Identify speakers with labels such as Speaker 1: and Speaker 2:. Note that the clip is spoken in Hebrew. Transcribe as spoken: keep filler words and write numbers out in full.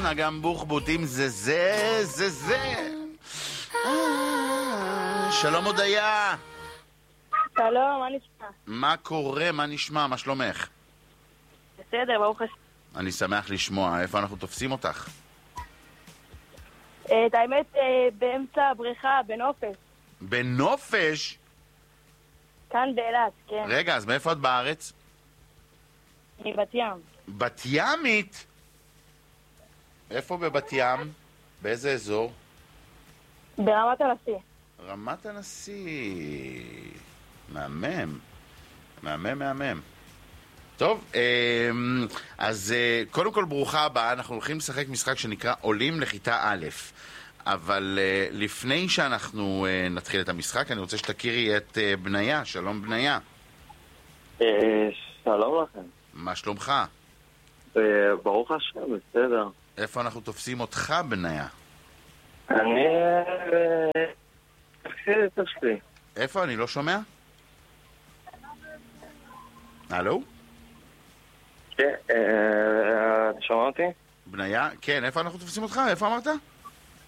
Speaker 1: אגם בוחבוטים זה זה זה זה. שלום הודיה.
Speaker 2: שלום, מה נשמע?
Speaker 1: מה קורה? מה נשמע? מה שלומך?
Speaker 2: בסדר, ברוך השם.
Speaker 1: אני שמח לשמוע. איפה אנחנו תופסים אותך?
Speaker 2: את האמת, באמצע הבריכה, בנופש.
Speaker 1: בנופש?
Speaker 2: כאן באילת, כן.
Speaker 1: רגע, אז מאיפה את בארץ?
Speaker 2: מבת ים.
Speaker 1: בת ימית? איפה בבת ים? באיזה אזור?
Speaker 2: ברמת הנשיא.
Speaker 1: רמת הנשיא. מהמם. מהמם, מהמם. טוב, אז קודם כל ברוכה הבאה. אנחנו הולכים לשחק משחק שנקרא עולים לכיתה א', אבל לפני שאנחנו נתחיל את המשחק אני רוצה שתכירי את בניה. שלום בניה.
Speaker 3: שלום לכם.
Speaker 1: מה שלומך?
Speaker 3: ברוך השם, בסדר.
Speaker 1: איפה אנחנו תופסים אותך בניה?
Speaker 3: אני... תפסי.
Speaker 1: איפה? אני לא שומע? הלו?
Speaker 3: כן, אתה שומע אותי?
Speaker 1: בניה? כן, איפה אנחנו תופסים אותך? איפה אמרת?